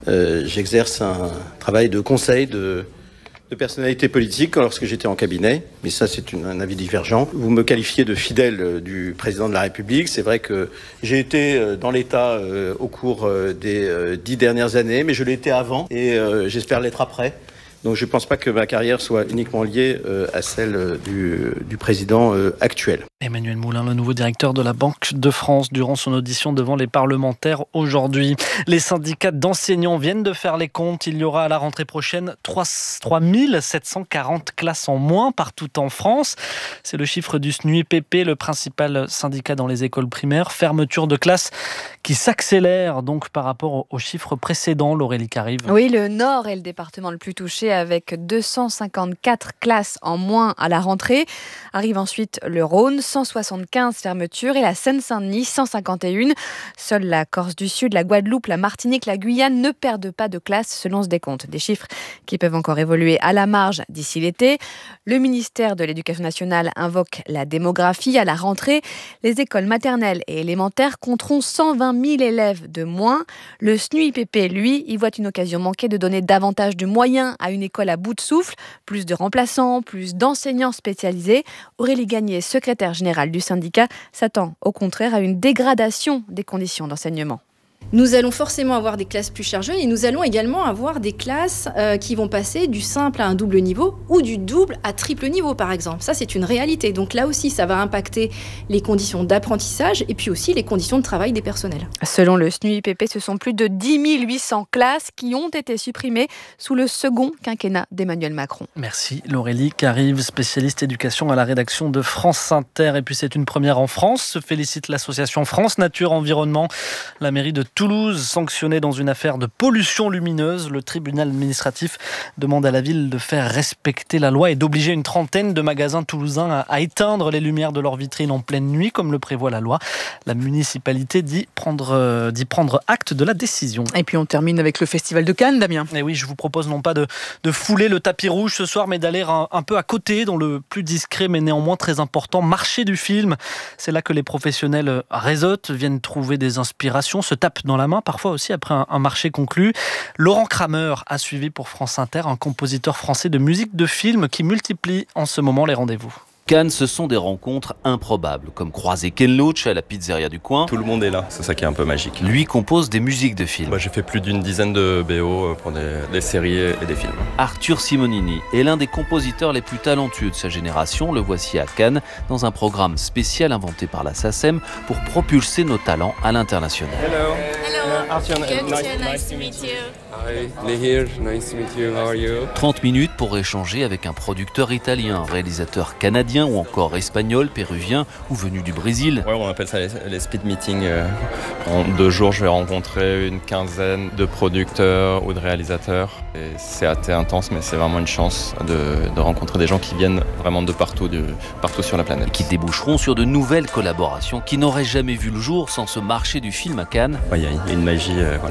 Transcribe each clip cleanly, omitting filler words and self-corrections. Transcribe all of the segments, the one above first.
J'exerce un travail de conseil de personnalité politique lorsque j'étais en cabinet, mais ça c'est un avis divergent. Vous me qualifiez de fidèle du président de la République. C'est vrai que j'ai été dans l'État au cours des 10 dernières années, mais je l'ai été avant et j'espère l'être après. Donc je ne pense pas que ma carrière soit uniquement liée à celle du président actuel. Emmanuel Moulin, le nouveau directeur de la Banque de France, durant son audition devant les parlementaires aujourd'hui. Les syndicats d'enseignants viennent de faire les comptes. Il y aura à la rentrée prochaine 3740 classes en moins partout en France. C'est le chiffre du SNUIPP, le principal syndicat dans les écoles primaires. Fermeture de classes qui s'accélère donc par rapport aux chiffres précédents, Laurélie Carive. Oui, le Nord est le département le plus touché avec 254 classes en moins à la rentrée. Arrive ensuite le Rhône, 175 fermetures et la Seine-Saint-Denis, 151. Seule la Corse du Sud, la Guadeloupe, la Martinique, la Guyane ne perdent pas de classe selon ce décompte. Des chiffres qui peuvent encore évoluer à la marge d'ici l'été. Le ministère de l'Éducation nationale invoque la démographie à la rentrée. Les écoles maternelles et élémentaires compteront 120 000 élèves de moins. Le SNUIPP, lui, y voit une occasion manquée de donner davantage de moyens à une école à bout de souffle, plus de remplaçants, plus d'enseignants spécialisés. Aurélie Gagné, secrétaire générale du syndicat, s'attend au contraire à une dégradation des conditions d'enseignement. Nous allons forcément avoir des classes plus chargées et nous allons également avoir des classes qui vont passer du simple à un double niveau ou du double à triple niveau par exemple. Ça c'est une réalité. Donc là aussi ça va impacter les conditions d'apprentissage et puis aussi les conditions de travail des personnels. Selon le SNUIPP, ce sont plus de 10 800 classes qui ont été supprimées sous le second quinquennat d'Emmanuel Macron. Merci Laurélie Carive, spécialiste éducation à la rédaction de France Inter. Et puis c'est une première en France, se félicite l'association France Nature Environnement. La mairie de Toulouse, sanctionnée dans une affaire de pollution lumineuse. Le tribunal administratif demande à la ville de faire respecter la loi et d'obliger une trentaine de magasins toulousains à éteindre les lumières de leurs vitrines en pleine nuit, comme le prévoit la loi. La municipalité dit prendre acte de la décision. Et puis on termine avec le Festival de Cannes, Damien. Et oui, je vous propose non pas de fouler le tapis rouge ce soir, mais d'aller un peu à côté, dans le plus discret mais néanmoins très important marché du film. C'est là que les professionnels réseautent, viennent trouver des inspirations, se tapent dans la main, parfois aussi après un marché conclu. Laurent Kramer a suivi pour France Inter un compositeur français de musique de film qui multiplie en ce moment les rendez-vous. Cannes, ce sont des rencontres improbables, comme croiser Ken Loach à la pizzeria du coin. Tout le monde est là, c'est ça qui est un peu magique. Lui compose des musiques de films. J'ai fait plus d'une dizaine de BO pour des séries et des films. Arthur Simonini est l'un des compositeurs les plus talentueux de sa génération. Le voici à Cannes, dans un programme spécial inventé par la SACEM pour propulser nos talents à l'international. Hello. Arthur, nice to meet you. Hi, Nehir, nice to meet you. How are you? 30 minutes pour échanger avec un producteur italien, un réalisateur canadien ou encore espagnol, péruvien ou venu du Brésil. Ouais, on appelle ça les speed meetings. En 2 jours, je vais rencontrer une quinzaine de producteurs ou de réalisateurs. Et c'est assez intense, mais c'est vraiment une chance de rencontrer des gens qui viennent vraiment de partout sur la planète. Qui déboucheront sur de nouvelles collaborations qui n'auraient jamais vu le jour sans ce marché du film à Cannes. Il y a une magie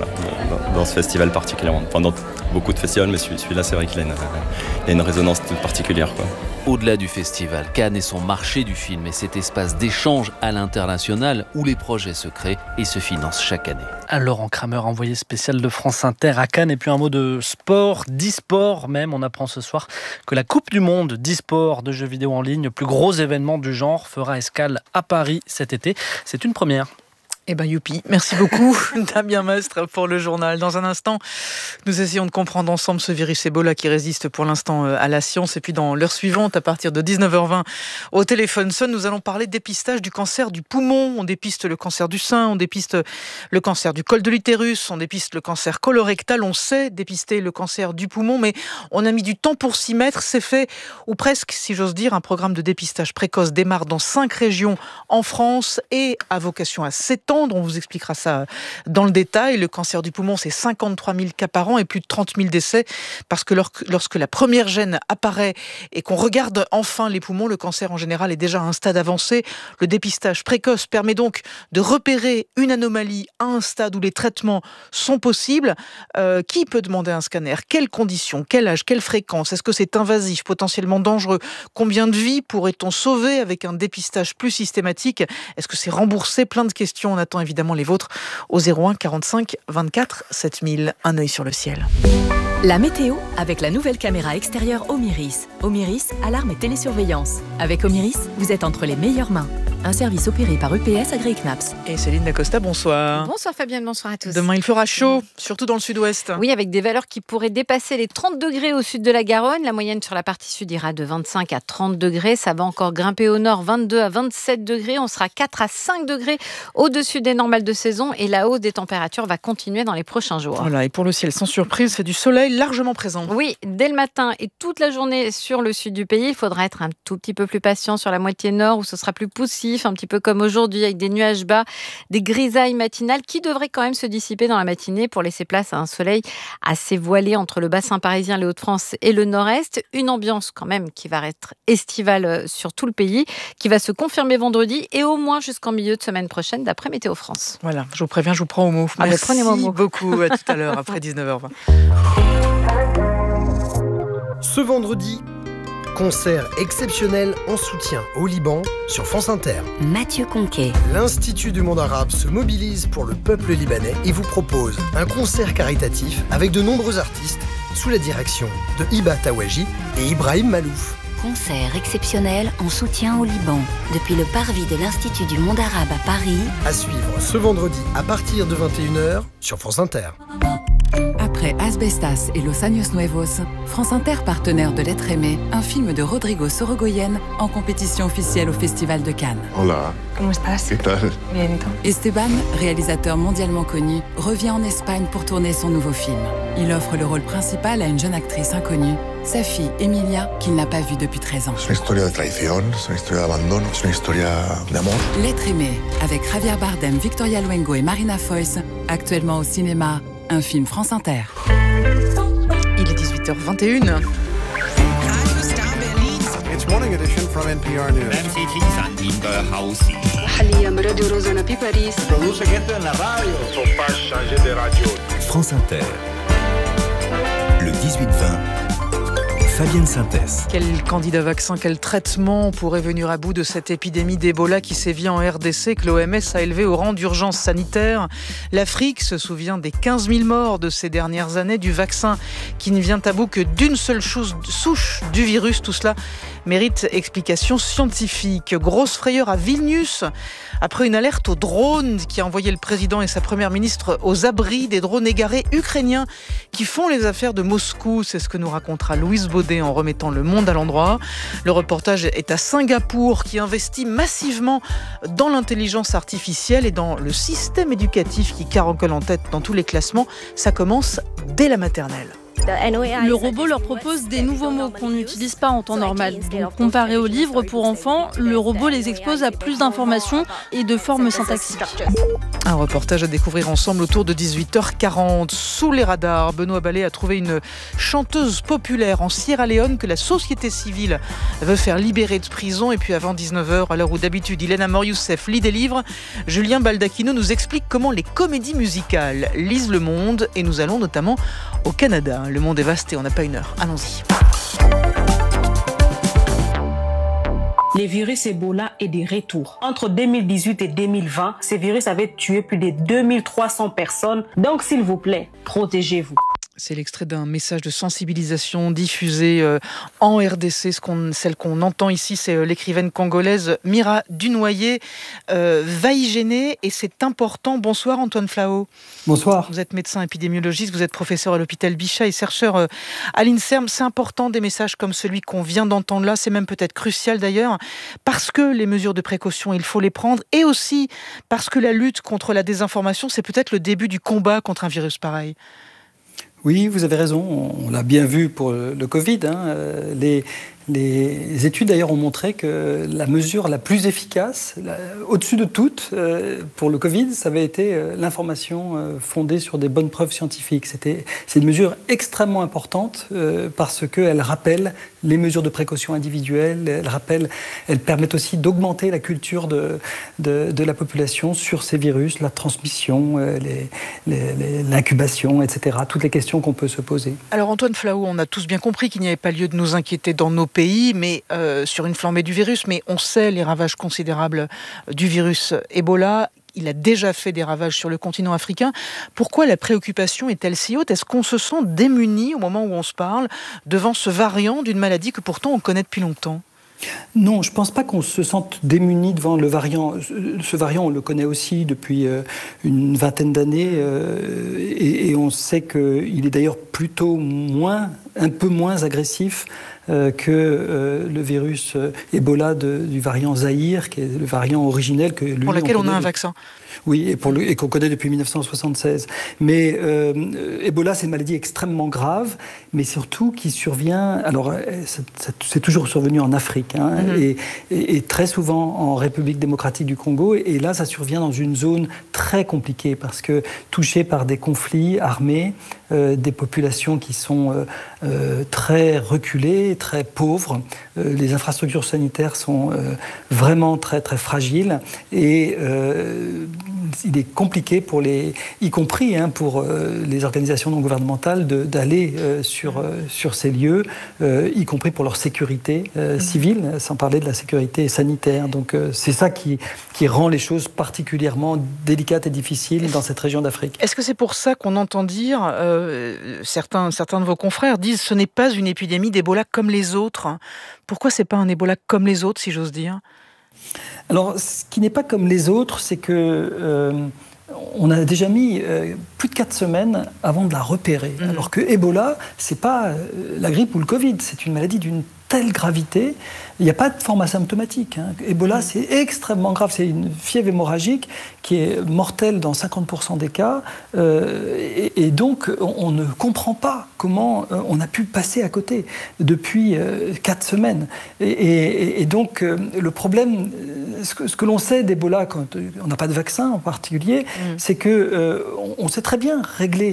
dans ce festival particulièrement. Enfin, dans beaucoup de festivals, mais celui-là, c'est vrai qu'il a une résonance toute particulière, quoi. Au-delà du festival, Cannes est son marché du film et cet espace d'échange à l'international où les projets se créent et se financent chaque année. Laurent Kramer, envoyé spécial de France Inter à Cannes. Et puis un mot de sport, d'e-sport même. On apprend ce soir que la Coupe du Monde d'e-sport, de jeux vidéo en ligne, le plus gros événement du genre, fera escale à Paris cet été. C'est une première. Eh ben youpi, merci beaucoup Damien Mestre pour le journal. Dans un instant, nous essayons de comprendre ensemble ce virus Ebola qui résiste pour l'instant à la science. Et puis dans l'heure suivante, à partir de 19h20, au téléphone sonne, nous allons parler dépistage du cancer du poumon. On dépiste le cancer du sein, on dépiste le cancer du col de l'utérus, on dépiste le cancer colorectal. On sait dépister le cancer du poumon, mais on a mis du temps pour s'y mettre. C'est fait, ou presque, si j'ose dire. Un programme de dépistage précoce démarre dans 5 régions en France et a vocation à s'étendre. On vous expliquera ça dans le détail. Le cancer du poumon, c'est 53 000 cas par an et plus de 30 000 décès. Parce que lorsque la première gène apparaît et qu'on regarde enfin les poumons, le cancer en général est déjà à un stade avancé. Le dépistage précoce permet donc de repérer une anomalie à un stade où les traitements sont possibles. Qui peut demander un scanner? Quelles conditions? Quel âge? Quelle fréquence? Est-ce que c'est invasif, potentiellement dangereux? Combien de vies pourrait-on sauver avec un dépistage plus systématique? Est-ce que c'est remboursé? Plein de questions. On attend attend évidemment les vôtres au 01 45 24 7000. Un œil sur le ciel. La météo avec la nouvelle caméra extérieure Omiris. Omiris, alarme et télésurveillance. Avec Omiris, vous êtes entre les meilleures mains. Un service opéré par EPS Agri-Knaps. Et Céline Dacosta, bonsoir. Bonsoir Fabienne, bonsoir à tous. Demain, il fera chaud, surtout dans le sud-ouest. Oui, avec des valeurs qui pourraient dépasser les 30 degrés au sud de la Garonne. La moyenne sur la partie sud ira de 25 à 30 degrés. Ça va encore grimper au nord, 22 à 27 degrés. On sera 4 à 5 degrés au-dessus des normales de saison. Et la hausse des températures va continuer dans les prochains jours. Voilà, et pour le ciel, sans surprise, c'est du soleil largement présent. Oui, dès le matin et toute la journée sur le sud du pays. Il faudra être un tout petit peu plus patient sur la moitié nord où ce sera plus poussif, un petit peu comme aujourd'hui avec des nuages bas, des grisailles matinales qui devraient quand même se dissiper dans la matinée pour laisser place à un soleil assez voilé entre le bassin parisien, les Hauts-de-France et le nord-est. Une ambiance quand même qui va être estivale sur tout le pays, qui va se confirmer vendredi et au moins jusqu'en milieu de semaine prochaine d'après Météo France. Voilà, je vous préviens, je vous prends au mot. Merci beaucoup, à tout à l'heure, après 19h20. Ce vendredi, concert exceptionnel en soutien au Liban sur France Inter. Mathieu Conquet. L'Institut du monde arabe se mobilise pour le peuple libanais et vous propose un concert caritatif avec de nombreux artistes sous la direction de Hiba Tawaji et Ibrahim Malouf. Concert exceptionnel en soutien au Liban depuis le parvis de l'Institut du monde arabe à Paris. À suivre ce vendredi à partir de 21h sur France Inter. Après Asbestas et Los Años Nuevos, France Inter, partenaire de L'être aimé, un film de Rodrigo Sorogoyen en compétition officielle au Festival de Cannes. Hola. ¿Cómo estás? ¿Qué tal? Bien. Esteban, réalisateur mondialement connu, revient en Espagne pour tourner son nouveau film. Il offre le rôle principal à une jeune actrice inconnue, sa fille Emilia, qu'il n'a pas vue depuis 13 ans. C'est une histoire de traición, c'est une histoire d'abandon, c'est une histoire d'amour. L'être aimé, avec Javier Bardem, Victoria Luengo et Marina Foïs, actuellement au cinéma, un film France Inter. Il est 18h21. It's morning edition from NPR News. France Inter. Le 18-20. Fabienne Synthèse. Quel candidat vaccin, quel traitement pourrait venir à bout de cette épidémie d'Ebola qui sévit en RDC, que l'OMS a élevé au rang d'urgence sanitaire? L'Afrique se souvient des 15 000 morts de ces dernières années, du vaccin qui ne vient à bout que d'une seule souche du virus. Tout cela mérite explication scientifique. Grosse frayeur à Vilnius après une alerte aux drones qui a envoyé le président et sa première ministre aux abris, des drones égarés ukrainiens qui font les affaires de Moscou. C'est ce que nous racontera Louise Baudet en remettant le monde à l'endroit. Le reportage est à Singapour qui investit massivement dans l'intelligence artificielle et dans le système éducatif qui caracole en tête dans tous les classements. Ça commence dès la maternelle. Le robot leur propose des nouveaux mots qu'on n'utilise pas en temps normal. Donc, comparé aux livres pour enfants, le robot les expose à plus d'informations et de formes syntaxiques. Un reportage à découvrir ensemble autour de 18h40. Sous les radars, Benoît Ballet a trouvé une chanteuse populaire en Sierra Leone que la société civile veut faire libérer de prison. Et puis avant 19h, à l'heure où d'habitude Ilena Mor-Youssef lit des livres, Julien Baldacchino nous explique comment les comédies musicales lisent le monde. Et nous allons notamment au Canada. Le monde est vaste et on n'a pas une heure. Allons-y. Le virus Ebola est de retour. Entre 2018 et 2020, ce virus avait tué plus de 2300 personnes. Donc, s'il vous plaît, protégez-vous. C'est l'extrait d'un message de sensibilisation diffusé en RDC. Celle qu'on entend ici, c'est l'écrivaine congolaise Mira Dunoyer. Va y gêner et c'est important. Bonsoir Antoine Flao. Bonsoir. Vous êtes médecin épidémiologiste, vous êtes professeur à l'hôpital Bichat et chercheur à l'INSERM. C'est important des messages comme celui qu'on vient d'entendre là. C'est même peut-être crucial d'ailleurs parce que les mesures de précaution, il faut les prendre et aussi parce que la lutte contre la désinformation, c'est peut-être le début du combat contre un virus pareil. Oui, vous avez raison. On l'a bien vu pour le Covid. Les études d'ailleurs ont montré que la mesure la plus efficace, au-dessus de toutes, pour le Covid, ça avait été l'information fondée sur des bonnes preuves scientifiques. C'est une mesure extrêmement importante parce qu'elle rappelle les mesures de précaution individuelles, elles permettent aussi d'augmenter la culture de la population sur ces virus, la transmission, l'incubation, etc. Toutes les questions qu'on peut se poser. Alors Antoine Flao, on a tous bien compris qu'il n'y avait pas lieu de nous inquiéter dans nos pays, mais sur une flambée du virus, mais on sait les ravages considérables du virus Ebola. il a déjà fait des ravages sur le continent africain. Pourquoi la préoccupation est-elle si haute ? Est-ce qu'on se sent démuni au moment où on se parle devant ce variant d'une maladie que pourtant on connaît depuis longtemps ? Non, je ne pense pas qu'on se sente démuni devant le variant. Ce variant, on le connaît aussi depuis une vingtaine d'années et on sait qu'il est d'ailleurs plutôt un peu moins agressif que le virus Ebola du variant Zaïre, qui est le variant originel que lui, pour lequel on a un vaccin. Oui, et qu'on connaît depuis 1976. Mais Ebola, c'est une maladie extrêmement grave, mais surtout qui survient... Alors, c'est toujours survenu en Afrique, et très souvent en République démocratique du Congo. Et là, ça survient dans une zone très compliquée, parce que touchée par des conflits armés, des populations qui sont très reculées, très pauvres. Les infrastructures sanitaires sont vraiment très, très fragiles. Et il est compliqué y compris pour les organisations non gouvernementales d'aller sur ces lieux, y compris pour leur sécurité civile, sans parler de la sécurité sanitaire. Donc c'est ça qui rend les choses particulièrement délicates et difficiles dans cette région d'Afrique. Est-ce que c'est pour ça qu'on entend dire, certains de vos confrères disent, ce n'est pas une épidémie d'Ebola comme les autres ? Pourquoi c'est pas un Ebola comme les autres, si j'ose dire ? Alors, ce qui n'est pas comme les autres, c'est que on a déjà mis plus de 4 semaines avant de la repérer. Alors que Ebola, c'est pas la grippe ou le Covid, c'est une maladie d'une telle gravité, il n'y a pas de forme asymptomatique. Ebola, c'est extrêmement grave, c'est une fièvre hémorragique qui est mortelle dans 50% des cas, et donc on ne comprend pas comment on a pu passer à côté depuis 4 semaines. Et donc le problème, ce que l'on sait d'Ebola, quand on n'a pas de vaccin en particulier, c'est que on sait très bien régler,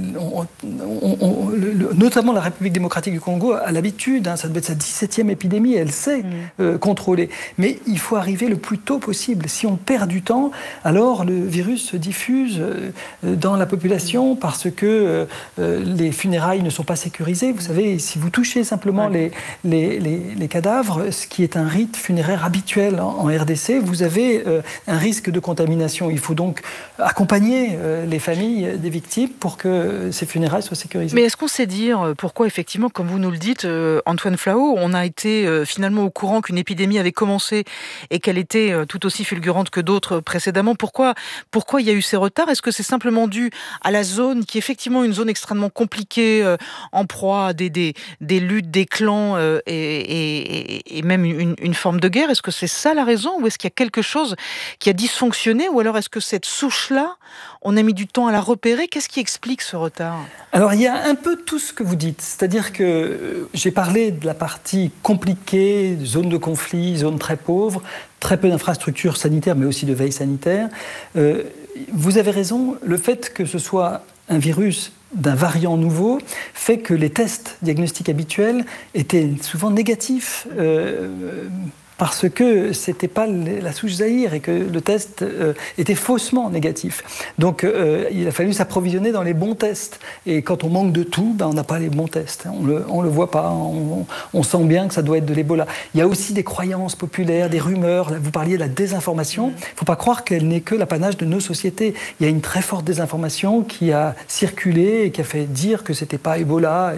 notamment la République démocratique du Congo a l'habitude, ça devait être sa 17e épidémie, elle sait contrôler. Mais il faut arriver le plus tôt possible. Si on perd du temps, alors le virus se diffuse dans la population parce que les funérailles ne sont pas sécurisées. Vous savez, si vous touchez simplement les cadavres, ce qui est un rite funéraire habituel en RDC, vous avez un risque de contamination. Il faut donc accompagner les familles des victimes pour que ces funérailles soient sécurisées. Mais est-ce qu'on sait dire pourquoi, effectivement, comme vous nous le dites, Antoine Flao, on a été finalement au courant qu'une épidémie avait commencé et qu'elle était tout aussi fulgurante que d'autres précédemment. Pourquoi il y a eu ces retards ? Est-ce que c'est simplement dû à la zone qui est effectivement une zone extrêmement compliquée, en proie à des luttes, des clans et même une forme de guerre ? Est-ce que c'est ça la raison, ou est-ce qu'il y a quelque chose qui a dysfonctionné, ou alors est-ce que cette souche-là, on a mis du temps à la repérer ? Qu'est-ce qui explique ce retard ? Alors il y a un peu tout ce que vous dites, c'est-à-dire que j'ai parlé de la partie compliquée, zone de conflit, zone très pauvre, très peu d'infrastructures sanitaires, mais aussi de veille sanitaire. Vous avez raison, le fait que ce soit un virus d'un variant nouveau fait que les tests diagnostiques habituels étaient souvent négatifs. Parce que ce n'était pas la souche Zaïre et que le test était faussement négatif. Donc il a fallu s'approvisionner dans les bons tests. Et quand on manque de tout, on n'a pas les bons tests. On le voit pas, on sent bien que ça doit être de l'Ebola. Il y a aussi des croyances populaires, des rumeurs. Là, vous parliez de la désinformation. Il ne faut pas croire qu'elle n'est que l'apanage de nos sociétés. Il y a une très forte désinformation qui a circulé et qui a fait dire que ce n'était pas Ebola.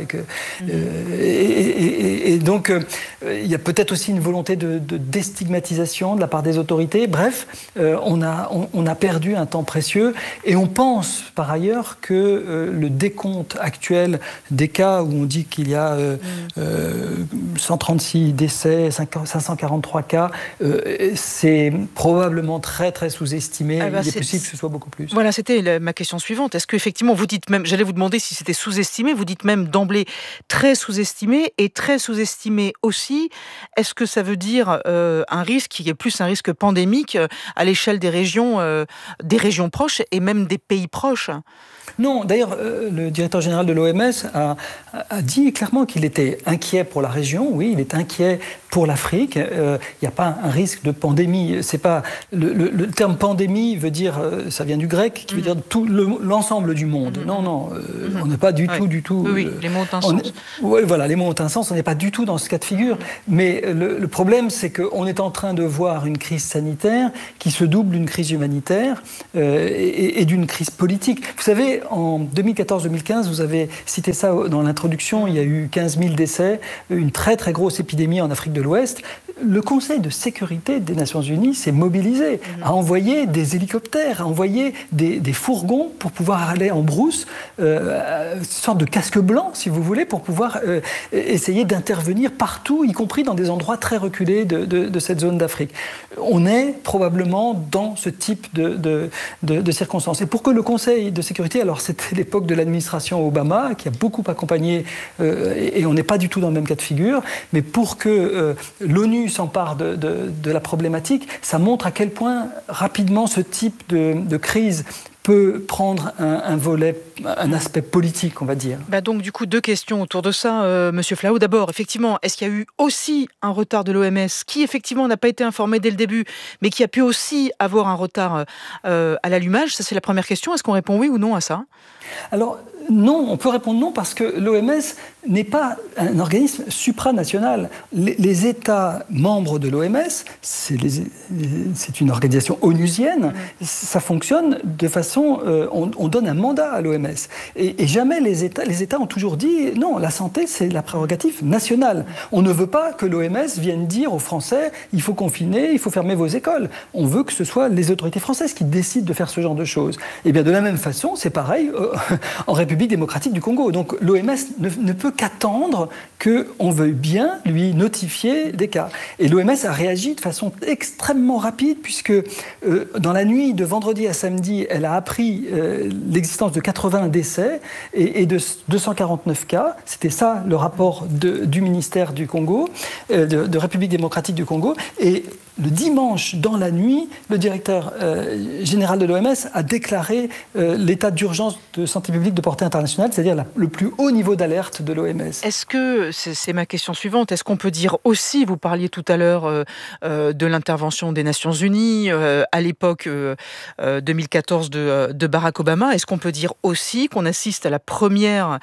Et donc il y a peut-être aussi une volonté de déstigmatisation de la part des autorités. Bref, on a perdu un temps précieux et on pense par ailleurs que le décompte actuel des cas où on dit qu'il y a 136 décès, 543 cas, c'est probablement très très sous-estimé. Il est possible que ce soit beaucoup plus. Voilà, c'était ma question suivante. Est-ce qu'effectivement, vous dites même, j'allais vous demander si c'était sous-estimé, vous dites même d'emblée très sous-estimé, et très sous-estimé aussi, est-ce que ça veut dire un risque qui est plus un risque pandémique à l'échelle des régions proches et même des pays proches? Non, d'ailleurs, le directeur général de l'OMS a dit clairement qu'il était inquiet pour la région. Oui, il est inquiet pour l'Afrique. Il n'y a pas un risque de pandémie. C'est pas le terme pandémie veut dire, ça vient du grec, qui veut dire tout l'ensemble du monde. Non, on n'est pas du tout. Oui, les mots ont un sens. Oui, voilà, les mots ont un sens. On n'est pas du tout dans ce cas de figure. Mais le problème, c'est c'est qu'on est en train de voir une crise sanitaire qui se double d'une crise humanitaire et d'une crise politique. Vous savez, en 2014-2015, vous avez cité ça dans l'introduction, il y a eu 15 000 décès, une très très grosse épidémie en Afrique de l'Ouest. Le Conseil de sécurité des Nations Unies s'est mobilisé, a envoyé des hélicoptères, a envoyé des fourgons pour pouvoir aller en brousse, une sorte de casque blanc, si vous voulez, pour pouvoir essayer d'intervenir partout, y compris dans des endroits très reculés de cette zone d'Afrique. On est probablement dans ce type de circonstances. Et pour que le Conseil de sécurité, alors c'était l'époque de l'administration Obama, qui a beaucoup accompagné, et on n'est pas du tout dans le même cas de figure, mais pour que l'ONU s'empare de la problématique, ça montre à quel point rapidement ce type de crise peut prendre un aspect politique, on va dire. Donc du coup, 2 questions autour de ça, Monsieur Flahou. D'abord, effectivement, est-ce qu'il y a eu aussi un retard de l'OMS qui, effectivement, n'a pas été informé dès le début, mais qui a pu aussi avoir un retard à l'allumage? Ça, c'est la première question. Est-ce qu'on répond oui ou non à ça? Alors, non, on peut répondre non parce que l'OMS n'est pas un organisme supranational. Les États membres de l'OMS, c'est une organisation onusienne, ça fonctionne de façon... on donne un mandat à l'OMS. Et jamais les États ont toujours dit non, la santé, c'est la prérogative nationale. On ne veut pas que l'OMS vienne dire aux Français il faut confiner, il faut fermer vos écoles. On veut que ce soit les autorités françaises qui décident de faire ce genre de choses. Et bien de la même façon, c'est pareil en République démocratique du Congo. Donc l'OMS ne peut qu'attendre qu'on veuille bien lui notifier des cas. Et l'OMS a réagi de façon extrêmement rapide puisque dans la nuit de vendredi à samedi, elle a appris l'existence de 80 décès et de 249 cas. C'était ça le rapport du ministère du Congo, de République démocratique du Congo. Et le dimanche, dans la nuit, le directeur général de l'OMS a déclaré l'état d'urgence de santé publique de portée internationale, c'est-à-dire le plus haut niveau d'alerte de l'OMS. Est-ce que, c'est ma question suivante, est-ce qu'on peut dire aussi, vous parliez tout à l'heure de l'intervention des Nations Unies, à l'époque 2014 de Barack Obama, est-ce qu'on peut dire aussi qu'on assiste à la première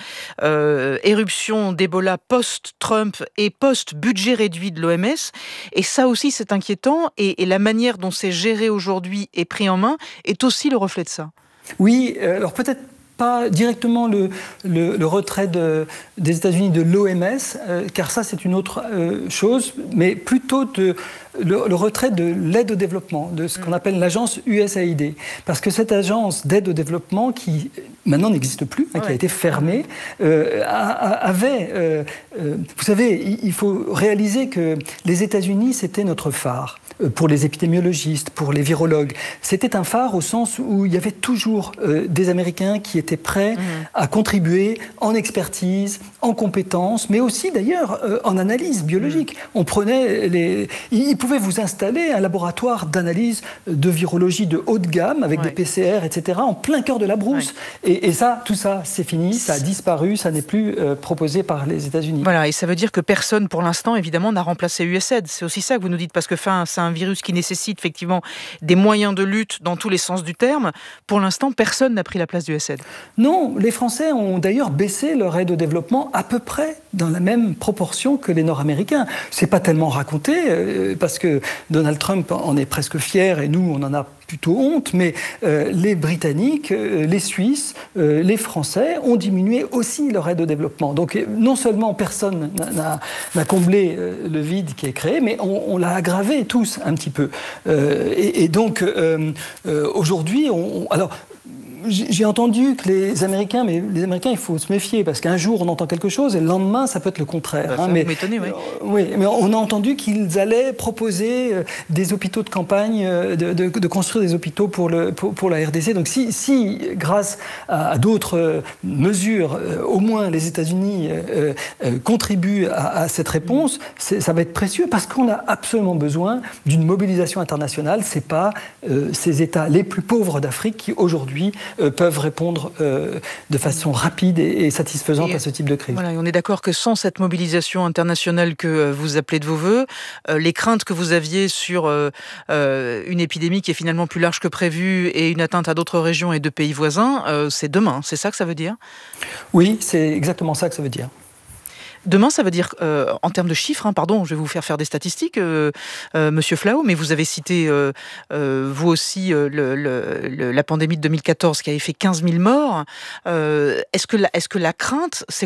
éruption d'Ebola post-Trump et post-budget réduit de l'OMS? Et ça aussi, c'est inquiétant. Et la manière dont c'est géré aujourd'hui et pris en main est aussi le reflet de ça. Oui, alors peut-être pas directement le retrait des États-Unis de l'OMS, car ça c'est une autre chose, mais plutôt le retrait de l'aide au développement, de ce qu'on appelle l'agence USAID. Parce que cette agence d'aide au développement, qui maintenant n'existe plus, qui a été fermée, avait... vous savez, il faut réaliser que les États-Unis, c'était notre phare. Pour les épidémiologistes, pour les virologues. C'était un phare au sens où il y avait toujours des Américains qui étaient prêts à contribuer en expertise, en compétences, mais aussi d'ailleurs en analyse biologique. On prenait ils pouvaient vous installer un laboratoire d'analyse de virologie de haut de gamme avec des PCR, etc., en plein cœur de la brousse. Et ça, tout ça, c'est fini, ça a disparu, ça n'est plus proposé par les États-Unis. Voilà, et ça veut dire que personne, pour l'instant, évidemment, n'a remplacé USAID. C'est aussi ça que vous nous dites, parce que c'est un virus qui nécessite effectivement des moyens de lutte dans tous les sens du terme. Pour l'instant, personne n'a pris la place du USAID. Non, les Français ont d'ailleurs baissé leur aide au développement à peu près dans la même proportion que les Nord-Américains. C'est pas tellement raconté, parce que Donald Trump en est presque fier et nous, on en a plutôt honte, mais les Britanniques, les Suisses, les Français ont diminué aussi leur aide au développement. Donc non seulement personne n'a comblé le vide qui est créé, mais on l'a aggravé tous un petit peu. Et donc aujourd'hui, alors j'ai entendu que les Américains, mais les Américains, il faut se méfier, parce qu'un jour, on entend quelque chose, et le lendemain, ça peut être le contraire. Ça mais, m'étonner, oui. Oui, mais on a entendu qu'ils allaient proposer des hôpitaux de campagne, de construire des hôpitaux pour la RDC. Donc si grâce à d'autres mesures, au moins les États-Unis contribuent à cette réponse, ça va être précieux, parce qu'on a absolument besoin d'une mobilisation internationale. C'est pas ces États les plus pauvres d'Afrique qui, aujourd'hui, peuvent répondre de façon rapide et satisfaisante à ce type de crise. Voilà, et on est d'accord que sans cette mobilisation internationale que vous appelez de vos voeux, les craintes que vous aviez sur une épidémie qui est finalement plus large que prévu et une atteinte à d'autres régions et de pays voisins, c'est demain, c'est ça que ça veut dire ? Oui, c'est exactement ça que ça veut dire. Demain, ça veut dire, en termes de chiffres, je vais vous faire des statistiques, Monsieur Flao, mais vous avez cité, vous aussi, la pandémie de 2014 qui avait fait 15 000 morts. Est-ce que la crainte, c'est